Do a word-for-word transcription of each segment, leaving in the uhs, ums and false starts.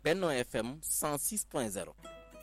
Benno F M cent six point zéro.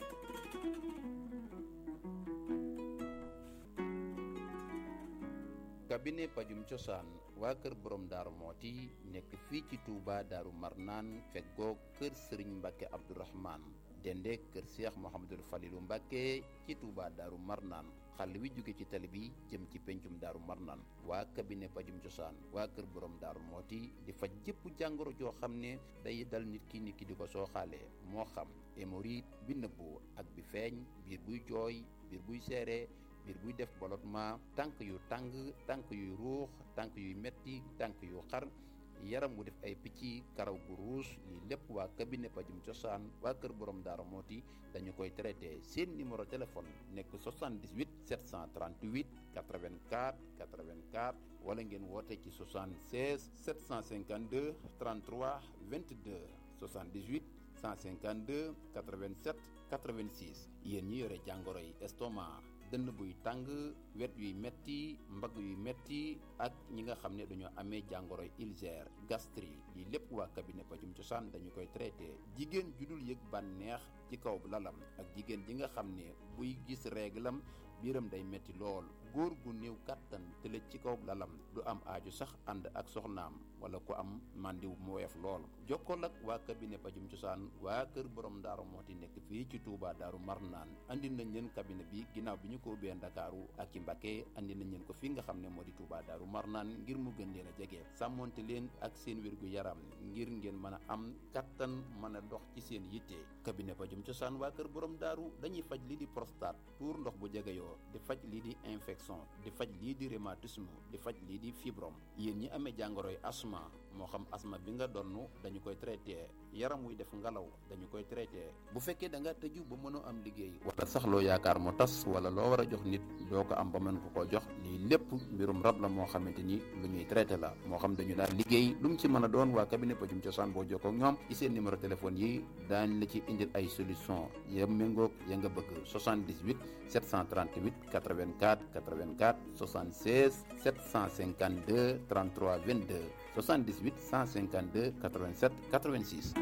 cabinet pajum cosaan waa kër borom daaru mooti nekk fii ci Touba daaru marnaan feggoo kër Serigne Mbacke Abdourahmane dende kër Cheikh Mouhamadul Falilou Mbacke ci Touba daaru marnaan xàll wi jóge ci tali bi jëm ci pencum daaru marnaan waa cabinet pajum cosaan waa kër borom daaru mooti di faj jëpp jàngoro joo xam ne day dal nit ki nit ki di ko sooxaale moo xam hémorroïde bi nëbbu ak bi feeñ biir buy jooy biir buy seere biir buy def ballottement tànk yu tàng tànk yuy ruux tànk yuy metti tànk yu xar yaram wu def ay picc karaw gu ruus lii lépp waa cabinet pajum cosaan waa kër borom daara mooti dañu koy traité seen numéro téléphone nekk soixante-dix-huit sept cent trente-huit quatre-vingt-quatre quatre-vingt-quatre wala ngeen woote ci soixante-seize sept cent cinquante-deux trente-trois vingt-deux soixante-dix-huit cent cinquante-deux quatre-vingt-sept quatre-vingt-six yéen ñi yore jàngoro yi estomac dënn buy tàng wet yuy metti mbagg yuy metti ak ñi nga xam ne dañoo amee jàngoro ulcère gastrique lii lépp waa cabinet pajum cosaan dañu koy traité jigéen ju dul yëg bànneex ci kaw lalam ak jigéen ji nga xam ne buy gis réglam biiram day metti lool góor gu néew kàttan tëlëj ci kaw lalam du am aaju sax ànd ak soxnaam wala ku am màndiw mu woyof lool jokkool ak waa cabinet pajum cosaan waa kër borom daaru mooti nekk fii ci Touba daaru marnaan andi nañ leen cabinet bi ginnaaw bi ñu ko ubbee Ndakaaru ak ci Mbacké andi nañ leen ko fi nga xam ne moo di Touba daaru marnaan ngir mu gën leen a jege sàmmonte leen ak seen wérgu yaram ngir ngeen mën a am kattan mën a dox ci seen yitte cabinet pajum cosaan waa kër borom daaru dañuy faj lii di prostate tuur ndox bu jegeyoo di faj lii di infection di faj lii di rhumatisme di faj lii di fibrome yéen ñi amee jàngoroy asma moo xam asma bi nga donn dañu koy traité yaram wuy def ngelaw dañu koy traité bu fekkee da nga tëju ba mënoo am liggéey wala sax loo yaakaar mu tas wala loo war a jox nit doo ko am ba mën ko koo jox lii lépp mbirum rab la moo xamante ni lu ñuy traité la moo xam dañu daal liggéey lu mu ci mën a doon waa cabinet pajum cosaan boo jokkoo ak ñoom ci seen numéro téléphone yi daañ la ci indil ay solution ya méngoog ya nga bëgg soixante-dix-huit sept cent trente-huit quatre-vingt-quatre quatre-vingt-quatre soixante-seize sept cent cinquante-deux trente-trois vingt-deux soixante-dix-huit cent cinquante-deux quatre-vingt-sept quatre-vingt-six.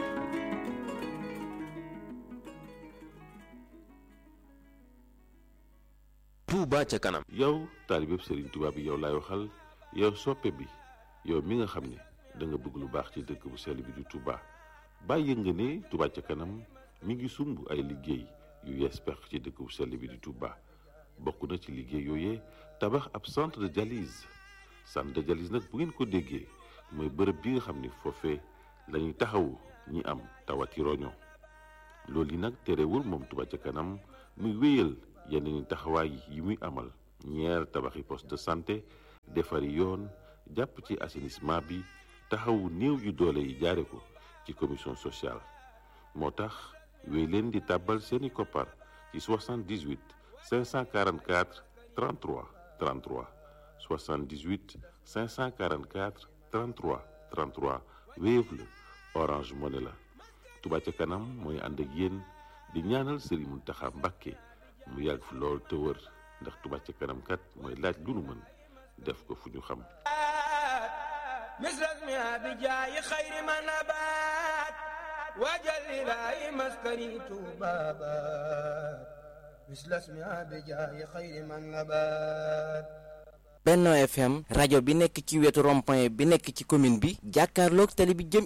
Touba ca kanam. yow taalibeb Serigne Touba bi yow laay waxal yow soppe bi yow mi nga xam ne da nga bëgg lu baax ci dëkk bu sell bi di Touba bàyyi nga ne Touba ca kanam mi ngi sumb ay liggéey yu yees pex ci dëkk bu sell bi di Touba bokk na ci liggéey yooyee tabax ab centre de dialyse centre de dialyse nag bu ngeen ko déggee mooy bërëb bi nga xam ne foofee la ñuy taxawu ñi am tawati roño loolu yi nag terewul moom Touba ca kanam muy wéyal yeneen i taxawaay yi muy amal ñeer tabaxi poste de santé defari yoon jàpp ci assainissement bi taxawu néew yu doole yi jaare ko ci commission sociale moo tax wéy leen di tàbbal seeni koppar ci soixante-dix-huit cinq cent quarante-quatre trente-trois trente-trois soixante-dix-huit cinq cent quarante-quatre trente-trois trente-trois Wave la Orange Money la Touba ca kanam mooy ànd ak yéen di ñaanal Serigne Mountakha Mbacké mu yàgg fi lool te wër ndax Touba ca kanam kat mooy laaj lu nu mën def ko fu ñu xam misras mi bi jaayi xayri ma nabaat wajal ilaahi maskani tuubaabaat misras mi bi jaayi xayri ma nabaat. Benno F M rajo bi nekk ci wetu rond-point bi nekk ci commune bi jàkkaarloog tali bi jëm